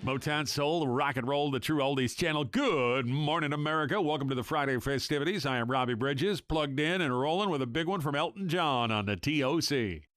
Motown Soul, rock and roll, the True Oldies channel. Good morning, America. Welcome to the Friday festivities. I am Robbie Bridges, plugged in and rolling with a big one from Elton John on the TOC.